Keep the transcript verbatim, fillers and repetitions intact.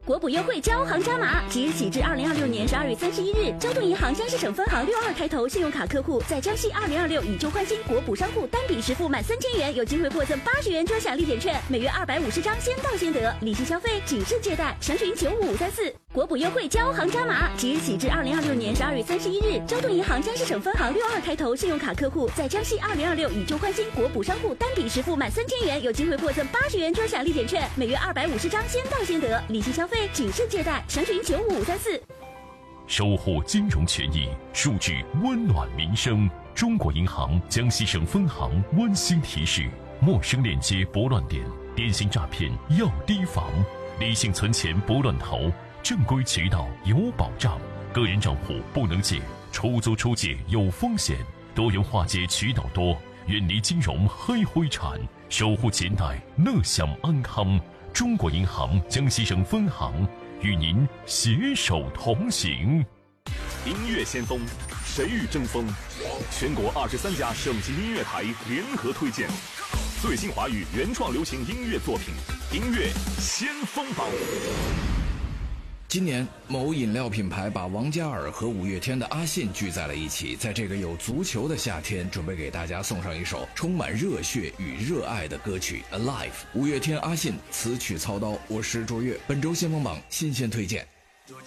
国补优惠交行加码，即日起至二零二六年十二月三十一日，交通银行江西省分行六二开头信用卡客户在江西二零二六以旧换新国补商户单笔实付满三千元，有机会获赠八十元专享立减券，每月二百五十张，先到先得，利息消费谨慎借贷，详询九五五三四。国补优惠交行加码，即日起至二零二六年十二月三十一日，交通银行江西省分行六二开头信用卡客户在江西二零二六以旧换新国补商户单笔实付满三千元，有机会获赠八十元专享立减券，每月二百五十张，先到先得，利息消费谨慎借贷，详询九五五三四。 守护金融权益，数据温暖民生。中国银行江西省分行温馨提示：陌生链接拨乱点，电信诈骗要提防，理性存钱不乱投，正规渠道有保障，个人账户不能借，出租出借有风险，多元化解渠道多，远离金融黑灰产，守护钱袋乐享安康。中国银行江西省分行与您携手同行。 音乐先锋，谁与争锋？全国二十三家省级音乐台联合推荐最新华语原创流行音乐作品，音乐先锋榜。 今年，某饮料品牌把王嘉尔和五月天的阿信聚在了一起，在这个有足球的夏天，准备给大家送上一首充满热血与热爱的歌曲《Alive》。五月天阿信词曲操刀，我是卓越。本周先锋榜新鲜推荐。